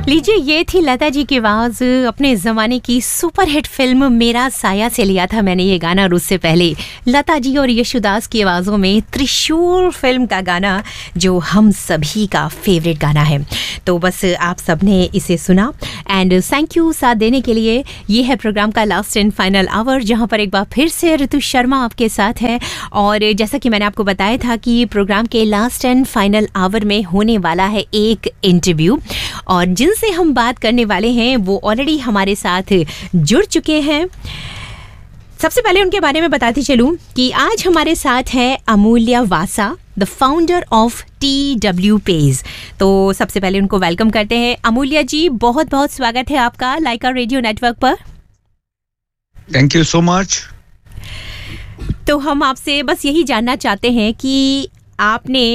लीजिए, ये थी लता जी की आवाज़। अपने ज़माने की सुपर हिट फिल्म मेरा साया से लिया था मैंने ये गाना, और उससे पहले लता जी और यशुदास की आवाज़ों में त्रिशूल फिल्म का गाना, जो हम सभी का फेवरेट गाना है। तो बस आप सब ने इसे सुना एंड थैंक यू साथ देने के लिए। ये है प्रोग्राम का लास्ट एंड फाइनल आवर, जहाँ पर एक बार फिर से ऋतु शर्मा आपके साथ है। और जैसा कि मैंने आपको बताया था कि प्रोग्राम के लास्ट एंड फाइनल आवर में होने वाला है एक इंटरव्यू, और जिनसे हम बात करने वाले हैं वो ऑलरेडी हमारे साथ जुड़ चुके हैं। सबसे पहले उनके बारे में बताती चलूं कि आज हमारे साथ है अमूल्या वासा, the founder of TW Pays। तो सबसे पहले उनको वेलकम करते हैं। अमूल्या जी, बहुत बहुत स्वागत है आपका लाइका रेडियो नेटवर्क पर। Thank you so much. तो हम आपसे बस यही जानना चाहते हैं कि आपने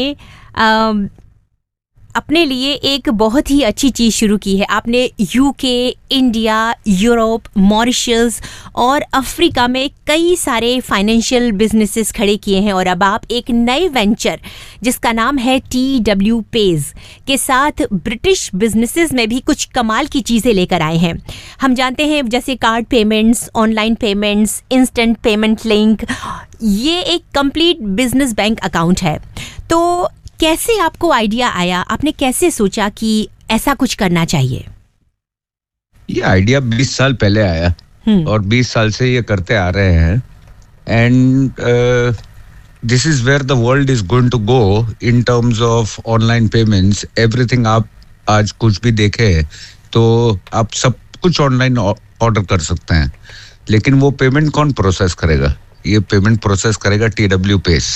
अपने लिए एक बहुत ही अच्छी चीज़ शुरू की है। आपने UK, इंडिया, यूरोप, मॉरिशस और अफ्रीका में कई सारे फाइनेंशियल बिजनेसेस खड़े किए हैं, और अब आप एक नए वेंचर जिसका नाम है TW Pays के साथ ब्रिटिश बिजनेसेस में भी कुछ कमाल की चीज़ें लेकर आए हैं। हम जानते हैं जैसे card payments, online payments, instant payment link, ये एक कंप्लीट बिजनेस बैंक अकाउंट है। तो कैसे आपको आइडिया आया, आपने कैसे सोचा कि ऐसा कुछ करना चाहिए? ये आइडिया 20 साल पहले आया और 20 साल से ये करते आ रहे हैं। And this is where the world is going to go in terms of online payments. Everything आप आज कुछ भी देखे तो आप सब कुछ ऑनलाइन ऑर्डर कर सकते हैं, लेकिन वो पेमेंट कौन प्रोसेस करेगा? ये पेमेंट प्रोसेस करेगा TW Pays।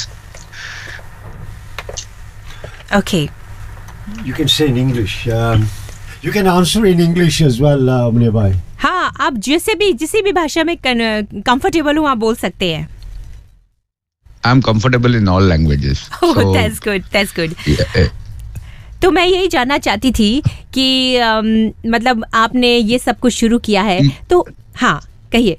Okay. You can say in English. You can answer in English as well, Amulya bhai. हाँ, आप जिसी भी भाषा में कंफर्टेबल हो आप बोल सकते हैं। I'm comfortable in all languages. Oh, so, that's good. Yeah. तो मैं यही जानना चाहती थी कि मतलब आपने ये सब कुछ शुरू किया है, तो हाँ कहिए।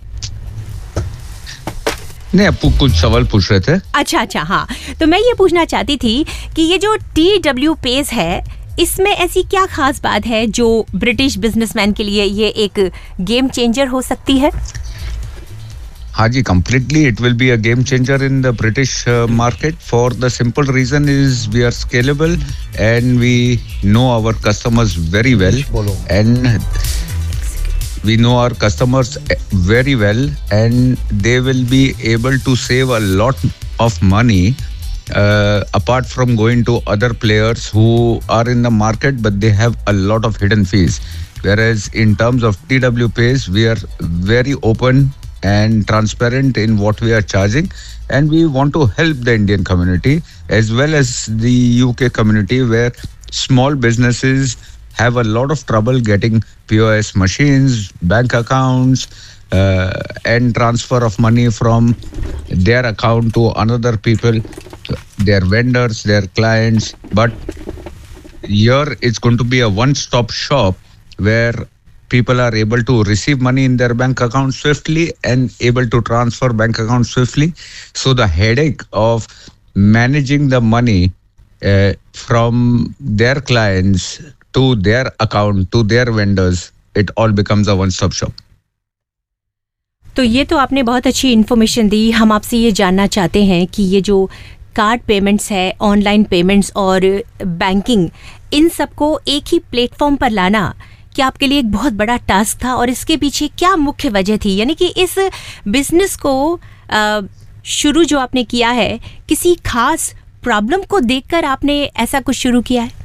नहीं, आपको कुछ सवाल पूछ रहे थे। अच्छा, हाँ, तो मैं ये पूछना चाहती थी कि ये जो TW Pays है, इसमें ऐसी क्या खास बात है जो ब्रिटिश बिजनेसमैन के लिए ये एक गेम चेंजर हो सकती है? हाँ जी, completely it will be a game changer in the British market for the simple reason is we are scalable and we know our customers very well and we know our customers very well and they will be able to save a lot of money apart from going to other players who are in the market but they have a lot of hidden fees. Whereas in terms of TW Pays, we are very open and transparent in what we are charging, and we want to help the Indian community as well as the UK community where small businesses have a lot of trouble getting POS machines, bank accounts, and transfer of money from their account to another people, their vendors, their clients. But here it's going to be a one-stop shop where people are able to receive money in their bank account swiftly and able to transfer bank account swiftly. So the headache of managing the money from their clients to their account, to their vendors, it all becomes a one-stop shop. तो ये तो आपने बहुत अच्छी information दी। हम आपसे ये जानना चाहते हैं कि ये जो कार्ड पेमेंट्स है, ऑनलाइन पेमेंट्स और बैंकिंग, इन सबको एक ही प्लेटफॉर्म पर लाना क्या आपके लिए एक बहुत बड़ा टास्क था, और इसके पीछे क्या मुख्य वजह थी? यानी कि इस बिजनेस को शुरू जो आपने किया है, किसी खास प्रॉब्लम को देखकर आपने ऐसा कुछ शुरू किया है?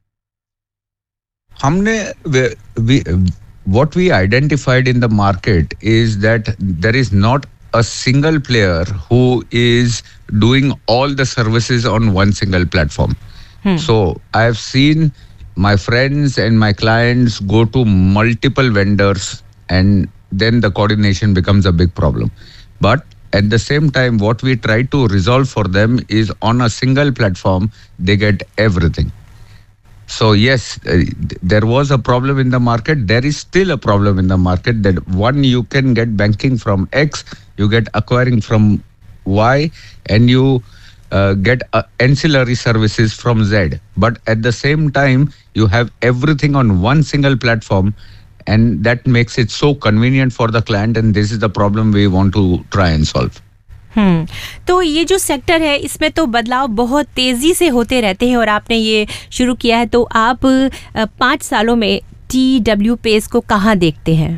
What we identified in the market is that there is not a single player who is doing all the services on one single platform. So I have seen my friends and my clients go to multiple vendors and then the coordination becomes a big problem. But at the same time, what we try to resolve for them is on a single platform, they get everything. So yes, there was a problem in the market. There is still a problem in the market that one, you can get banking from X, you get acquiring from Y, and you get ancillary services from Z. But at the same time, you have everything on one single platform, and that makes it so convenient for the client. And this is the problem we want to try and solve. तो ये जो sector है इसमें तो बदलाव बहुत तेज़ी से होते रहते हैं और आपने ये शुरू किया है, तो आप 5 सालों में TW Pace को कहाँ देखते हैं?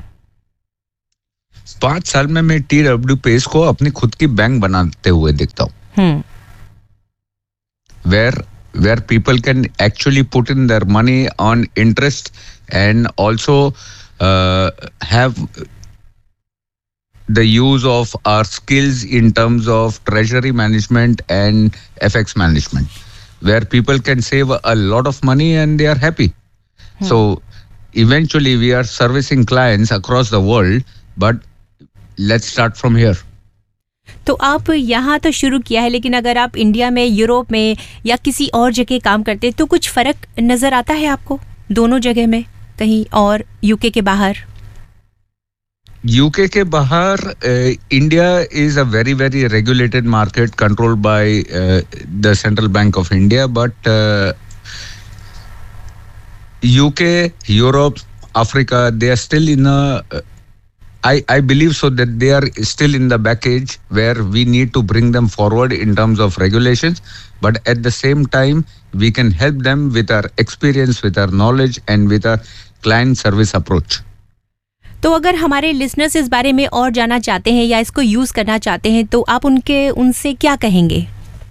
5 साल में मैं TW Pace को अपनी खुद की बैंक बनाते हुए देखता हूँ, where people can actually put in their money on interest and also have the use of our skills in terms of treasury management and FX management, where people can save a lot of money and they are happy. So eventually we are servicing clients across the world, but let's start from here. तो आप यहाँ तो शुरू किया है, लेकिन अगर आप इंडिया में, यूरोप में या किसी और जगह काम करते हैं तो कुछ फ़र्क नज़र आता है आपको दोनों जगह में, कहीं और यूके के बाहर? यूके के बाहर India is a very very regulated market controlled by the central bank of India, but UK, Europe, Africa, they are still in a I believe so that they are still in the back age where we need to bring them forward in terms of regulations, but at the same time we can help them with our experience, with our knowledge and with our client service approach. तो अगर हमारे listeners इस बारे में और जानना चाहते हैं या इसको यूज़ करना चाहते हैं तो आप उनसे क्या कहेंगे?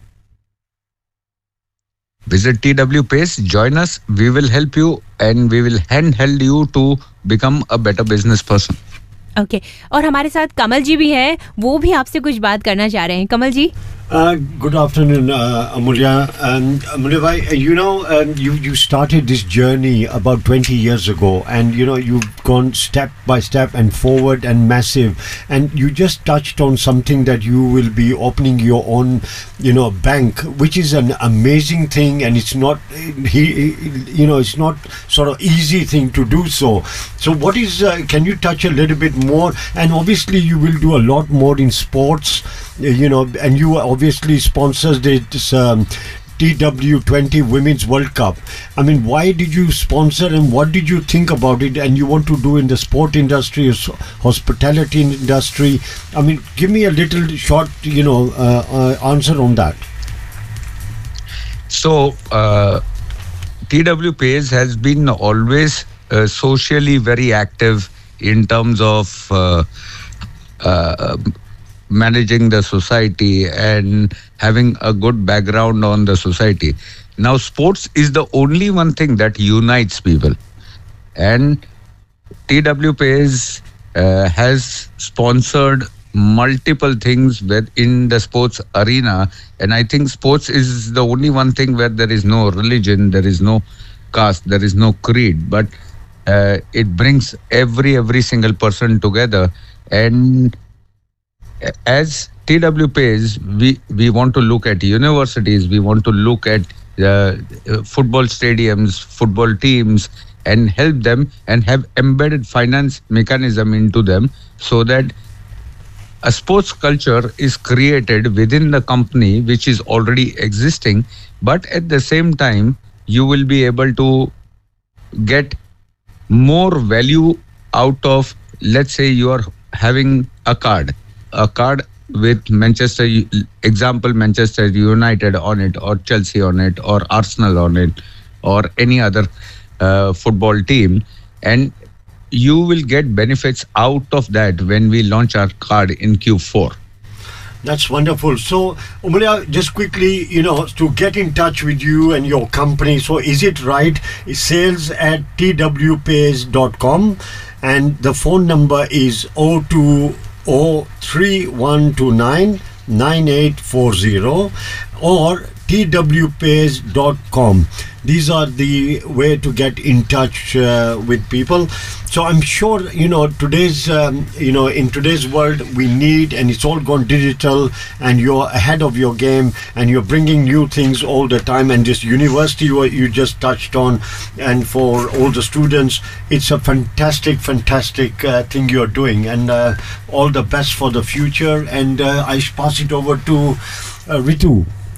Visit TW Pace, join us, we will help you and we will handhold you to become a better business person. Okay और हमारे साथ कमल जी भी हैं, वो भी आपसे कुछ बात करना चाह रहे हैं. कमल जी, good afternoon, Amulya. Amulya bhai, you started this journey about 20 years ago, and you've gone step by step and forward and massive, and you just touched on something that you will be opening your own bank, which is an amazing thing, and it's not it's not sort of easy thing to do so what is can you touch a little bit more? And obviously you will do a lot more in sports, and you obviously sponsors this TW20 Women's World Cup. I mean, why did you sponsor and what did you think about it? And you want to do in the sport industry, hospitality industry. I mean, give me a little short, answer on that. So, TW Pace has been always socially very active in terms of managing the society and having a good background on the society. Now, sports is the only one thing that unites people. And TW Pace has sponsored multiple things in the sports arena. And I think sports is the only one thing where there is no religion, there is no caste, there is no creed. But it brings every single person together. And as TW Pace, we want to look at universities, we want to look at football stadiums, football teams, and help them and have embedded finance mechanism into them so that a sports culture is created within the company which is already existing, but at the same time, you will be able to get more value out of, let's say you are having a card with Manchester United on it, or Chelsea on it, or Arsenal on it, or any other football team, and you will get benefits out of that when we launch our card in Q4. That's wonderful. So, Amulya, just quickly, to get in touch with you and your company, so is it right? sales@twpace.com, and the phone number is 0203129 9840 or twpace.com. These are the way to get in touch with people. So I'm sure today's in today's world we need, and it's all gone digital, and you're ahead of your game and you're bringing new things all the time. And this university you just touched on, and for all the students, it's a fantastic thing you're doing, and all the best for the future. And I pass it over to Ritu.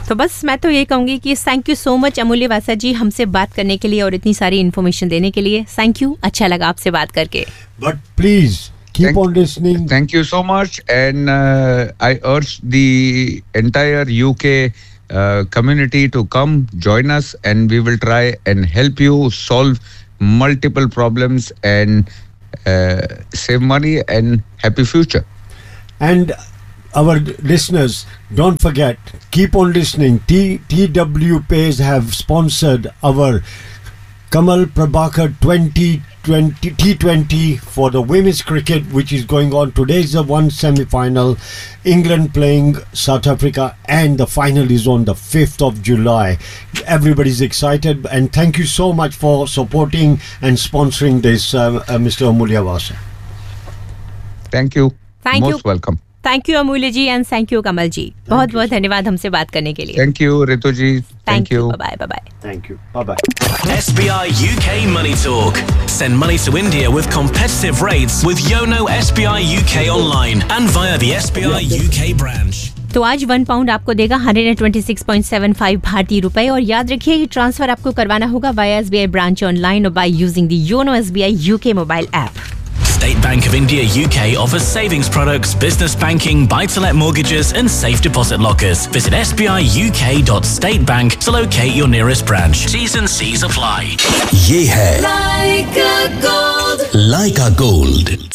तो बस मैं तो ये कहूँगी कि thank you so much अमूल्य वासा जी हमसे बात करने के लिए और इतनी सारी इन्फॉर्मेशन देने के लिए. थैंक यू, अच्छा लगा आपसे बात करके. But please keep on listening. Thank you so much, and I urge the entire UK community to come join us, and we will try and help you solve multiple problems and save money and happy future. And our listeners, don't forget, keep on listening. TW Pays have sponsored our Kamal Prabhakar 2020 T20 for the women's cricket, which is going on. Today is the one semi-final, England playing South Africa, and the final is on the 5th of July. Everybody's excited, and thank you so much for supporting and sponsoring this, Mr. Amulya Vasa. Thank you. Thank Most you. welcome. Thank you अमूल्य जी and thank you कमल जी. बहुत बहुत धन्यवाद हमसे बात करने के लिए. Thank you, Ritu ji. Thank you. Bye bye. Thank you. Bye-bye. SBI UK Money Talk. Send money to India with competitive rates with Yono SBI UK online and via the SBI UK branch. तो आज 1 pound आपको देगा 126.75 भारतीय रुपए. और याद रखिए ये ट्रांसफर आपको करवाना होगा वाया SBI ब्रांच ऑनलाइन और by using the YONO SBI UK mobile app. State Bank of India UK offers savings products, business banking, buy-to-let mortgages and safe deposit lockers. Visit sbiuk.statebank to locate your nearest branch. T's and C's apply. ये है Like a Gold